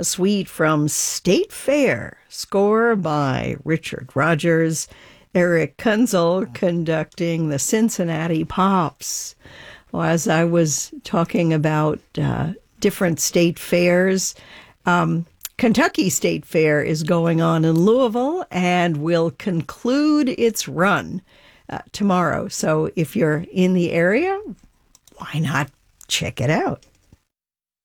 a suite from State Fair, score by Richard Rogers, Eric Kunzel conducting the Cincinnati Pops. Well, as I was talking about different state fairs, Kentucky State Fair is going on in Louisville and will conclude its run tomorrow. So if you're in the area, why not check it out?